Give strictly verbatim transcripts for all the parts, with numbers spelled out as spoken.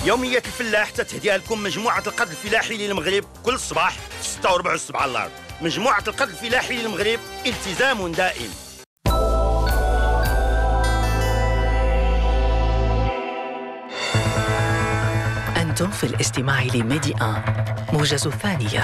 يومية الفلاح تتهديها لكم مجموعة القرض الفلاحي للمغرب كل صباح في ستة وربع الصبح على الأرض. مجموعة القرض الفلاحي للمغرب، التزام دائم. أنتم في الاستماع لميدي آن موجز الثانية.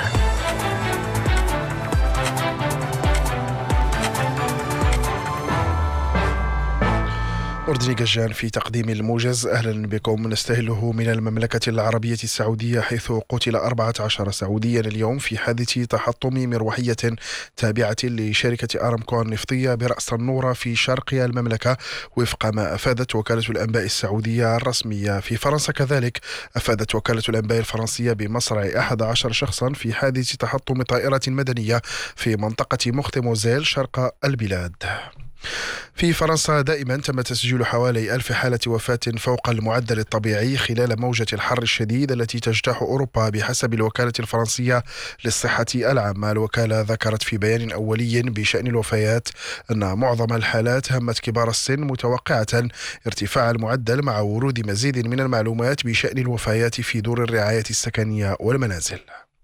أردني قجان في تقديم الموجز. أهلا بكم. نستهله من المملكة العربية السعودية، حيث قتل أربعة عشر سعوديا اليوم في حادث تحطم مروحية تابعة لشركة أرامكو النفطية برأس النورة في شرق المملكة، وفق ما أفادت وكالة الأنباء السعودية الرسمية. في فرنسا كذلك أفادت وكالة الأنباء الفرنسية بمصرع أحد عشر شخصا في حادث تحطم طائرة مدنية في منطقة مختموزيل شرق البلاد. في فرنسا دائما تم تسجيل حوالي ألف حالة وفاة فوق المعدل الطبيعي خلال موجة الحر الشديد التي تجتاح أوروبا بحسب الوكالة الفرنسية للصحة العامة. الوكالة ذكرت في بيان أولي بشأن الوفيات أن معظم الحالات همت كبار السن، متوقعة ارتفاع المعدل مع ورود مزيد من المعلومات بشأن الوفيات في دور الرعاية السكنية والمنازل.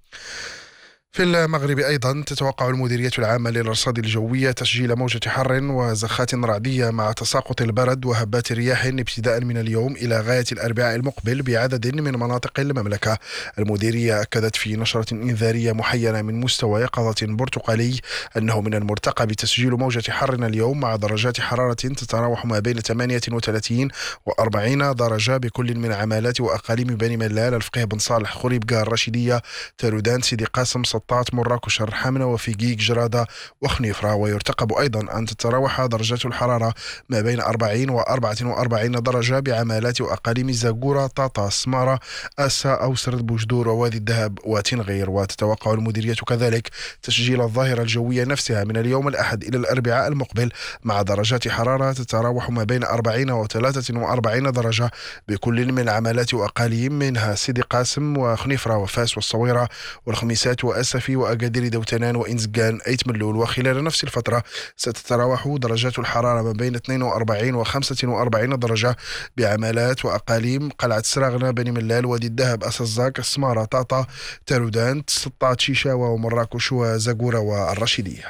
في المغرب أيضا تتوقع المديرية العامة للأرصاد الجوية تسجيل موجة حر وزخات رعدية مع تساقط البرد وهبات رياح ابتداء من اليوم إلى غاية الأربعاء المقبل بعدد من مناطق المملكة. المديرية أكدت في نشرة إنذارية محينة من مستوى يقظة برتقالي أنه من المرتقب تسجيل موجة حر اليوم مع درجات حرارة تتراوح ما بين ثمانية وثلاثين وأربعين درجة بكل من عمالات وأقاليم بني ملال، الفقيه بن صالح، خريبكا، الرشيدية، تارودان، سيدي قاسم، سطات، مراكش، الرحمنة، وفيقيق، جرادة وخنيفرة. ويرتقب أيضا أن تتراوح درجات الحرارة ما بين أربعين وأربعة وأربعين درجة بعمالات وأقاليم زاقورة، طاطا، سمارة، أسا، أوسرد، بوجدور، ووادي الذهب وتنغير. وتتوقع المديرية كذلك تسجيل الظاهرة الجوية نفسها من اليوم الأحد إلى الأربعاء المقبل مع درجات حرارة تتراوح ما بين أربعين وثلاثة وأربعين درجة بكل من عمالات وأقاليم منها سيدي قاسم وخنيفرة وفاس والصويرة والخميسات وأسا في وأقادير دوتنان وإنزقان أيت ملول. وخلال نفس الفترة ستتراوح درجات الحرارة ما بين اثنين وأربعين وخمسة وأربعين درجة بعمالات وأقاليم قلعة سراغنة، بني ملال، وادي الذهب، أسزاك، السمارة، طاطا، تارودان، سطات، شيشاوة، ومراكش، وزاقورة والرشيدية.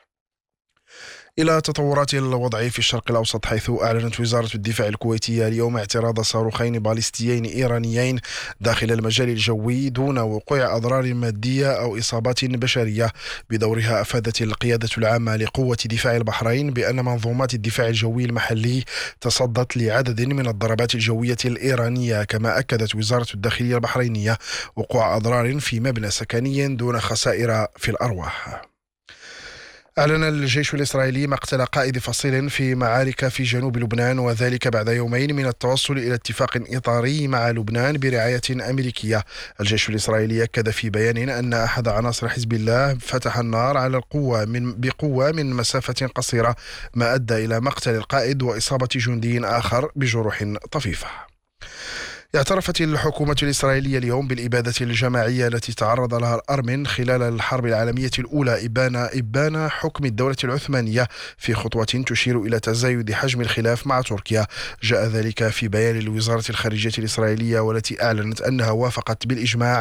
إلى تطورات الوضع في الشرق الأوسط، حيث أعلنت وزارة الدفاع الكويتية اليوم اعتراض صاروخين باليستيين إيرانيين داخل المجال الجوي دون وقوع أضرار مادية أو إصابات بشرية. بدورها أفادت القيادة العامة لقوة دفاع البحرين بأن منظومات الدفاع الجوي المحلي تصدت لعدد من الضربات الجوية الإيرانية. كما أكدت وزارة الداخلية البحرينية وقوع أضرار في مبنى سكني دون خسائر في الأرواح. أعلن الجيش الإسرائيلي مقتل قائد فصيل في معارك في جنوب لبنان، وذلك بعد يومين من التوصل إلى اتفاق إطاري مع لبنان برعاية أمريكية. الجيش الإسرائيلي أكد في بيان أن أحد عناصر حزب الله فتح النار على القوة من بقوة من مسافة قصيرة، ما أدى إلى مقتل القائد وإصابة جندي آخر بجروح طفيفة. اعترفت الحكومة الإسرائيلية اليوم بالإبادة الجماعية التي تعرض لها الأرمن خلال الحرب العالمية الأولى إبان إبان حكم الدولة العثمانية، في خطوة تشير إلى تزايد حجم الخلاف مع تركيا. جاء ذلك في بيان لوزارة الخارجية الإسرائيلية، والتي أعلنت أنها وافقت بالإجماع